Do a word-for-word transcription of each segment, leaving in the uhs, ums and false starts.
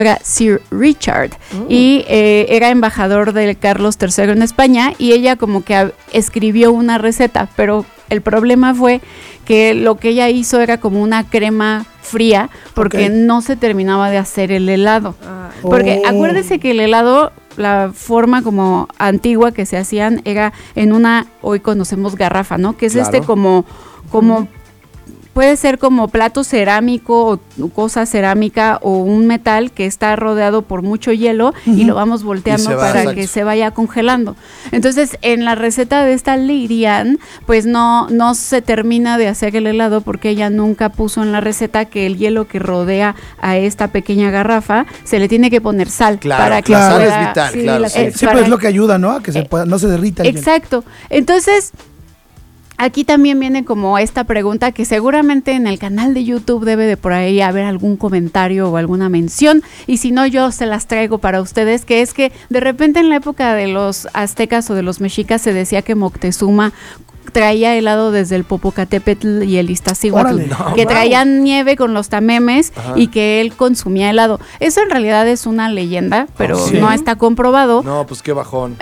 era Sir Richard oh. y eh, era embajador de Carlos tercero en España, y ella como que a, escribió una receta, pero el problema fue que lo que ella hizo era como una crema fría porque okay. no se terminaba de hacer el helado. Ah. Porque oh. acuérdese que el helado, la forma como antigua que se hacían era en una, hoy conocemos garrafa, ¿no? Que es claro. este como, como puede ser como plato cerámico o cosa cerámica o un metal que está rodeado por mucho hielo uh-huh. y lo vamos volteando para exacto. que se vaya congelando. Entonces, en la receta de esta Lirian, pues no, no se termina de hacer el helado porque ella nunca puso en la receta que el hielo que rodea a esta pequeña garrafa se le tiene que poner sal. Claro, para que la sal pueda, es vital, sí, claro. La, Sí, eh, sí para, pues es lo que ayuda, ¿no? A que se eh, pueda, no se derrita el exacto. hielo. Entonces, aquí también viene como esta pregunta que seguramente en el canal de YouTube debe de por ahí haber algún comentario o alguna mención, y si no yo se las traigo para ustedes, que es que de repente en la época de los aztecas o de los mexicas se decía que Moctezuma traía helado desde el Popocatépetl y el Iztaccíhuatl, no, que wow. traían nieve con los tamemes Ajá. y que él consumía helado. Eso en realidad es una leyenda, pero ¿sí? no está comprobado. No, pues qué bajón.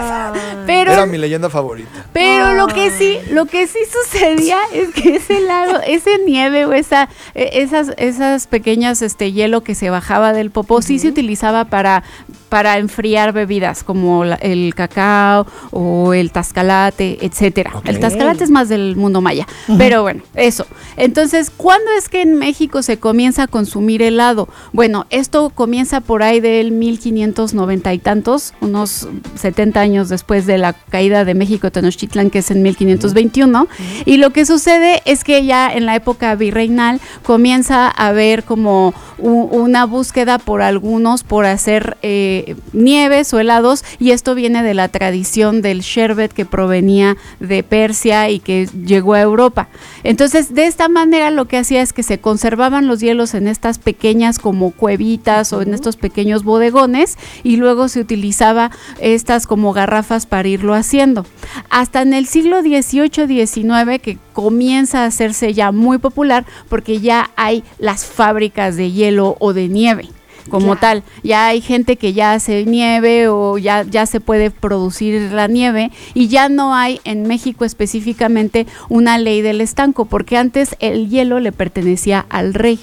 pero, Era mi leyenda favorita. Pero Ay. lo que sí, lo que sí sucedía es que ese helado, ese nieve o esa, esas, esas pequeñas este hielo que se bajaba del popó, uh-huh. sí se utilizaba para para enfriar bebidas como la, el cacao o el tascalate, etcétera. Okay. El tascalate es más del mundo maya, uh-huh. pero bueno, eso. Entonces, ¿cuándo es que en México se comienza a consumir helado? Bueno, esto comienza por ahí del mil quinientos noventa y tantos, unos setenta años después de la caída de México Tenochtitlán, que es en mil quinientos veintiuno, uh-huh. y lo que sucede es que ya en la época virreinal comienza a haber como u- una búsqueda por algunos por hacer eh, nieves o helados, y esto viene de la tradición del sherbet que provenía de Persia y que llegó a Europa. Entonces, de esta manera lo que hacía es que se conservaban los hielos en estas pequeñas como cuevitas uh-huh. o en estos pequeños bodegones, y luego se utilizaba estas como garrafas para irlo haciendo. Hasta en el siglo dieciocho diecinueve que comienza a hacerse ya muy popular porque ya hay las fábricas de hielo o de nieve. Como ya. tal, ya hay gente que ya hace nieve o ya, ya se puede producir la nieve, y ya no hay en México específicamente una ley del estanco, porque antes el hielo le pertenecía al rey.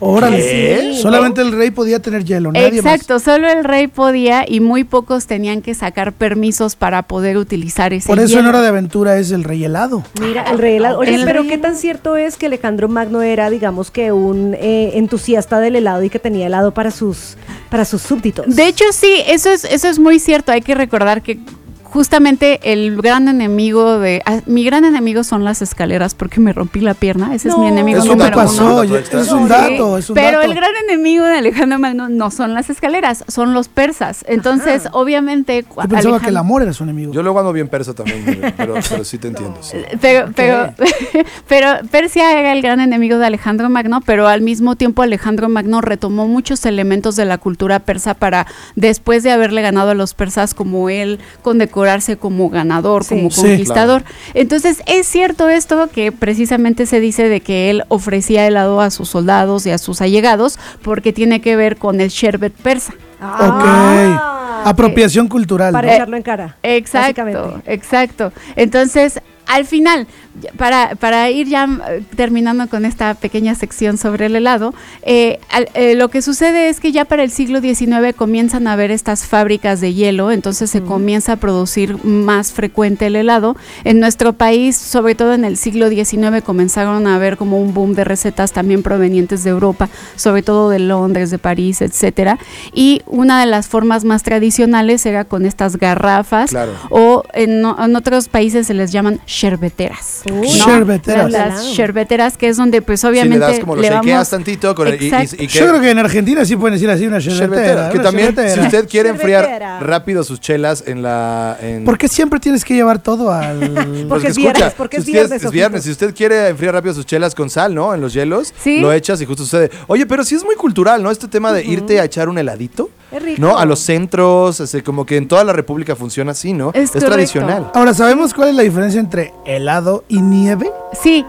Órale, sí, solamente ¿no? el rey podía tener hielo, nadie Exacto, más. Solo el rey podía, y muy pocos tenían que sacar permisos para poder utilizar ese hielo. Por eso hielo. En Hora de Aventura es el rey helado. Mira, el rey helado. Oye, el pero rey... ¿qué tan cierto es que Alejandro Magno era, digamos, que un eh, entusiasta del helado y que tenía helado para sus, para sus súbditos? De hecho, sí, eso es, eso es muy cierto. Hay que recordar que justamente el gran enemigo de... Ah, mi gran enemigo son las escaleras porque me rompí la pierna. Ese no, es mi enemigo eso número pasó, uno. Es un dato, es un Pero dato. el gran enemigo de Alejandro Magno no son las escaleras, son los persas. Entonces, Ajá. obviamente... Yo pensaba Alejandro... que el amor era su enemigo. Yo luego ando bien persa también, pero, pero sí te entiendo. Sí. Pero, pero, pero Persia era el gran enemigo de Alejandro Magno, pero al mismo tiempo Alejandro Magno retomó muchos elementos de la cultura persa para, después de haberle ganado a los persas, como él condecorarse como ganador, sí. como conquistador. Sí, claro. Entonces, es cierto esto que precisamente se dice de que él ofrecía helado a sus soldados y a sus allegados porque tiene que ver con el sherbet persa. Ah, ok. Apropiación eh, cultural. Para ¿no? echarlo en cara. Exacto, exacto. Entonces, al final, para, para ir ya terminando con esta pequeña sección sobre el helado, eh, al, eh, lo que sucede es que ya para el siglo diecinueve comienzan a haber estas fábricas de hielo, entonces se mm. comienza a producir más frecuente el helado. En nuestro país, sobre todo en el siglo diecinueve, comenzaron a haber como un boom de recetas también provenientes de Europa, sobre todo de Londres, de París, etcétera. Y una de las formas más tradicionales era con estas garrafas, claro. o en, en otros países se les llaman sherbeteras. Uh, ¿no? Sherbeteras. Las, las sherbeteras, que es donde pues obviamente sí, le das como lo le shakeas vamos... tantito con el, y, y, y que... Yo creo que en Argentina sí pueden decir así una sherbetera. Que una también, sherbetera. Si usted quiere enfriar Sherbetera. rápido sus chelas en la... En... ¿Por qué siempre tienes que llevar todo al...? Porque pues es viernes, escucha, porque es si viernes. Es, es viernes. Si usted quiere enfriar rápido sus chelas con sal, ¿no? En los hielos, ¿sí? Lo echas y justo sucede. Oye, pero sí es muy cultural, ¿no? Este tema de uh-huh. irte a echar un heladito. Es rico. ¿No? A los centros, así, como que en toda la República funciona así, ¿no? Es, es tradicional. Ahora, ¿sabemos cuál es la diferencia entre helado y nieve? Sí.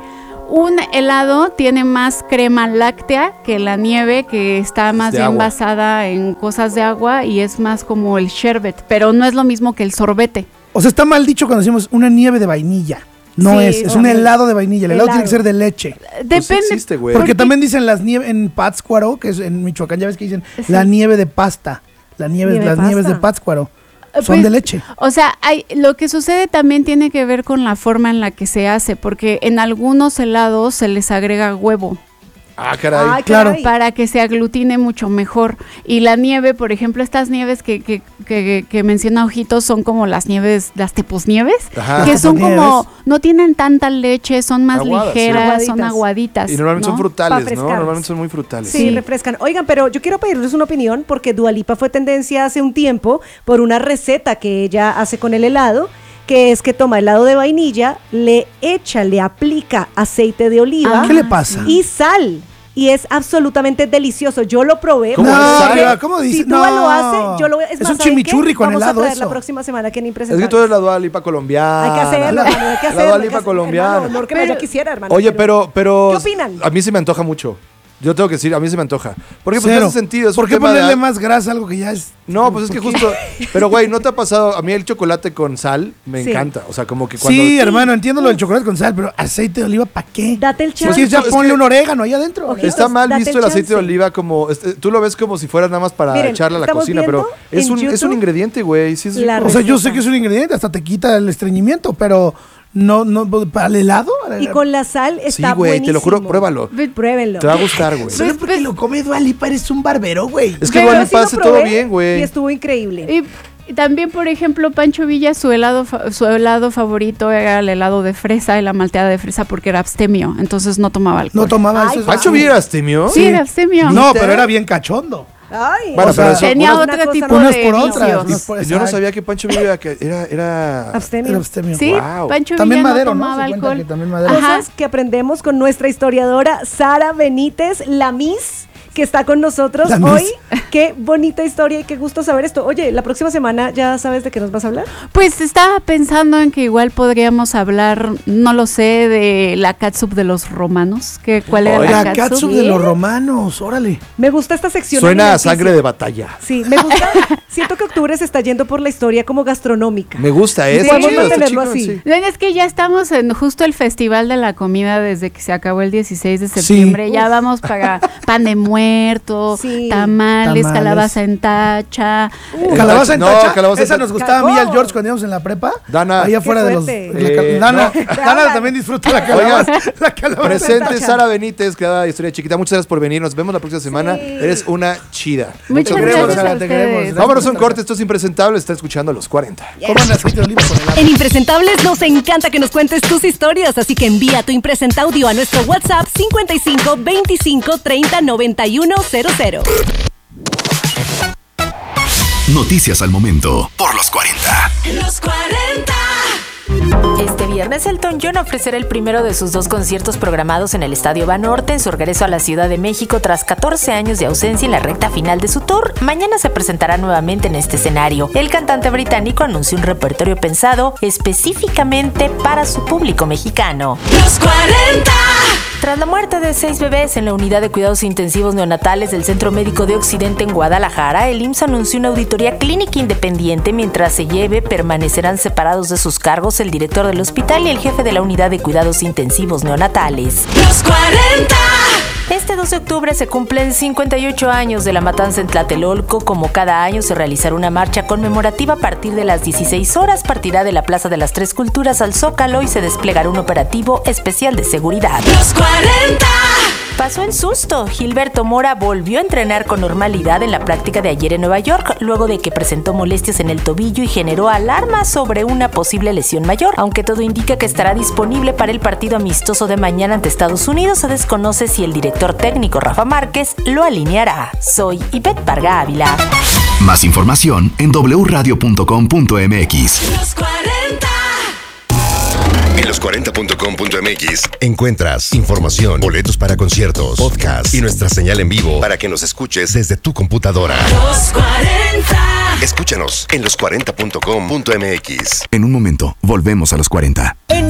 un helado tiene más crema láctea que la nieve, que está más de bien agua. basada en cosas de agua y es más como el sherbet, pero no es lo mismo que el sorbete. O sea, está mal dicho cuando decimos una nieve de vainilla. No Sí, es, es no, un no. helado de vainilla. El helado, Helado. tiene que ser de leche. Pues Depende. existe, güey. Porque Porque- también dicen las nieves en Pátzcuaro, que es en Michoacán, ya ves que dicen Sí. la nieve de pasta. La nieve, Nieve las pasta. nieves de Pátzcuaro Eh, son pues, de leche. O sea, hay, lo que sucede también tiene que ver con la forma en la que se hace, porque en algunos helados se les agrega huevo Ah, caray. Ay, Claro. caray. para que se aglutine mucho mejor. Y la nieve, por ejemplo, estas nieves que, que, que, que menciona Ojitos son como las nieves, las teposnieves, Ajá. que Las son como, teposnieves. no tienen tanta leche, son más Aguadas, sí. ligeras, Aguaditas. son aguaditas. Y normalmente ¿no? son Pa' frutales, ¿no? frescarlas. Normalmente son muy frutales. Sí, Sí. refrescan. Oigan, pero yo quiero pedirles una opinión porque Dua Lipa fue tendencia hace un tiempo por una receta que ella hace con el helado, que es que toma helado de vainilla, le echa, le aplica aceite de oliva Ah, ¿Qué le pasa? y sal. Y es absolutamente delicioso. Yo lo probé. ¿Cómo No, es sal? Riva, ¿cómo dices? Si Dua lo hace, yo lo voy a... Es más, un ¿saben chimichurri qué? con Vamos helado a traer eso. la próxima semana que ni Es que presentamos. tú eres la Dua Lipa colombiana. Hay que hacerlo, La, hermano, hay que la hacerlo. Dua hay que Lipa hacerlo. colombiana. Hermano, honor que Pero- yo quisiera, hermano. Oye, pero, pero... ¿Qué opinan? A mí se me antoja mucho. Yo tengo que decir, a mí se me antoja. Porque pues no Cero. hace sentido. Es ¿Por un qué tema de- ponerle más grasa a algo que ya es...? No, pues es que justo... Pero, güey, ¿no te ha pasado? A mí el chocolate con sal me Sí. encanta. O sea, como que cuando... Sí, hermano, entiendo lo del chocolate con sal, pero aceite de oliva, ¿para qué? Date el Si chance. quieres ya es ponle que- un orégano ahí adentro. Ojitos, Está mal date visto el el aceite de chance. oliva como... este, tú lo ves como si fuera nada más para Miren, echarle a la estamos cocina, pero viendo es en un, es un YouTube ingrediente, güey. Sí, es la rico. O sea, yo receta. sé que es un ingrediente, hasta te quita el estreñimiento, pero no, no, para el helado. Y con la sal Sí, está güey, te lo juro, buenísimo. pruébalo. Pruébenlo. Te va a gustar, güey. Solo porque lo come Dua Lipa, eres un barbero, güey. Es que Pero Dua Yo sí Lipa lo hace probé todo bien, güey. Y estuvo increíble. Y, y también, por ejemplo, Pancho Villa, su helado, fa- su helado favorito era el helado de fresa y la malteada de fresa porque era abstemio, entonces no tomaba alcohol. No tomaba Ay, eso. es ¿Pancho así. Villa astemio? Sí, era abstemio. No, ¿Neta? pero era bien cachondo. Ay, Bueno, O sea, pero eso... Tenía unos- Una otro cosa tipo no- Unas de por otras. vicios. unas por- Yo no exacto. sabía que Pancho Villa que era... era... abstemio. Era abstemio. Sí, Wow. Pancho También Villa Madero, no ¿no? tomaba Se cuenta alcohol. que también Madero. Ajá. Cosas que aprendemos con nuestra historiadora Sara Benítez, la Miss, que está con nosotros La Miss. hoy. Qué bonita historia y qué gusto saber esto. Oye, la próxima semana ya sabes de qué nos vas a hablar. Pues estaba pensando en que igual podríamos hablar, no lo sé, de la catsup de los romanos. Que, ¿Cuál era Oiga, La la catsup? catsup de los romanos, órale. Me gusta esta sección. Suena a alimenticia. sangre de batalla. Sí, me gusta. Siento que octubre se está yendo por la historia como gastronómica. Me gusta, ¿eh? Sí, Está podemos chido, está mantenerlo chido, así. sí. No, es que ya estamos en justo el festival de la comida desde que se acabó el dieciséis de septiembre. Ya Uf. vamos para pan de muerto, Sí. tamales, Tamales. calabaza en tacha. Uh, Calabaza en No, tacha. calabaza en Esa tacha. nos gustaba a mí y al ¿Cómo? George cuando íbamos en la prepa. Dana. Ahí afuera Qué de los. fuerte. la cal- Eh, Dana, no. Dana también disfruta la calabaza. Oigan, la calabaza en Presente tacha. Sara Benítez, creadora de Historia Chiquita. Muchas gracias por venir. Nos vemos la próxima semana. Sí. Eres una chida. Muchas Te queremos, gracias Sara, a te ustedes. queremos. Vámonos a un corte. Esto es impresentable. Está escuchando a los cuarenta. Coman aceite de oliva con helado. En Impresentables nos encanta que nos cuentes tus historias, así que envía tu impresenta audio a nuestro WhatsApp cincuenta y cinco veinticinco treinta noventa y uno cero cero. Noticias al momento por los cuarenta. Los cuarenta. Este viernes Elton John ofrecerá el primero de sus dos conciertos programados en el Estadio Banorte en su regreso a la Ciudad de México tras catorce años de ausencia en la recta final de su tour. Mañana se presentará nuevamente en este escenario. El cantante británico anunció un repertorio pensado específicamente para su público mexicano. Los cuarenta. Tras la muerte de seis bebés en la unidad de cuidados intensivos neonatales del Centro Médico de Occidente en Guadalajara, el I M S S anunció una auditoría clínica independiente. Mientras se lleve, permanecerán separados de sus cargos el director del hospital y el jefe de la unidad de cuidados intensivos neonatales. Los cuarenta. Este dos de octubre se cumplen cincuenta y ocho años de la matanza en Tlatelolco. Como cada año se realizará una marcha conmemorativa a partir de las dieciséis horas. Partirá de la Plaza de las Tres Culturas al Zócalo y se desplegará un operativo especial de seguridad. Los cuarenta. Pasó el susto. Gilberto Mora volvió a entrenar con normalidad en la práctica de ayer en Nueva York, luego de que presentó molestias en el tobillo y generó alarma sobre una posible lesión mayor. Aunque todo indica que estará disponible para el partido amistoso de mañana ante Estados Unidos, se desconoce si el director técnico Rafa Márquez lo alineará. Soy Ivette Parga Ávila. Más información en doble u radio punto com punto m x. Los cuarenta. En los cuarenta punto com punto m x encuentras información, boletos para conciertos, podcast y nuestra señal en vivo para que nos escuches desde tu computadora. Los cuarenta. Escúchanos en los cuarenta punto com punto m x. En un momento, volvemos a los cuarenta. En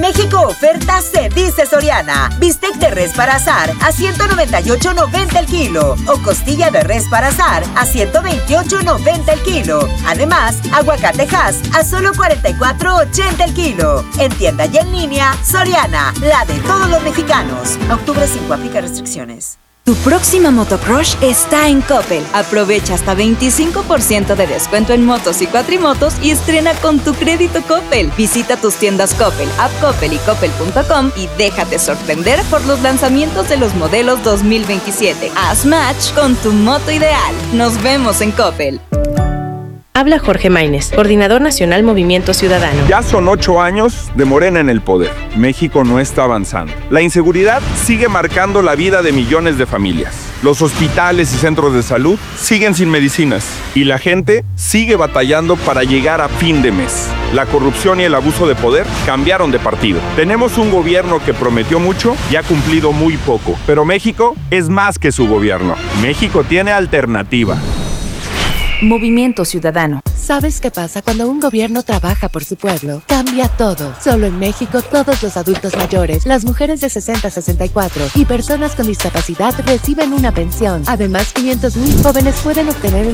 México oferta se dice Soriana. Bistec de res para asar a ciento noventa y ocho noventa el kilo o costilla de res para asar a ciento veintiocho noventa el kilo. Además, aguacate Hass a solo cuarenta y cuatro ochenta el kilo. En tienda y en línea, Soriana, la de todos los mexicanos. Octubre cinco, aplica restricciones. Tu próxima motocrush está en Coppel. Aprovecha hasta veinticinco por ciento de descuento en motos y cuatrimotos y estrena con tu crédito Coppel. Visita tus tiendas Coppel, App Coppel y Coppel punto com y déjate sorprender por los lanzamientos de los modelos dos mil veintisiete. Haz match con tu moto ideal. Nos vemos en Coppel. Habla Jorge Maínez, Coordinador Nacional Movimiento Ciudadano. Ya son ocho años de Morena en el poder. México no está avanzando. La inseguridad sigue marcando la vida de millones de familias. Los hospitales y centros de salud siguen sin medicinas. Y la gente sigue batallando para llegar a fin de mes. La corrupción y el abuso de poder cambiaron de partido. Tenemos un gobierno que prometió mucho y ha cumplido muy poco. Pero México es más que su gobierno. México tiene alternativa. Movimiento Ciudadano. ¿Sabes qué pasa cuando un gobierno trabaja por su pueblo? Cambia todo. Solo en México, todos los adultos mayores, las mujeres de sesenta a sesenta y cuatro y personas con discapacidad reciben una pensión. Además, quinientos mil jóvenes pueden obtener el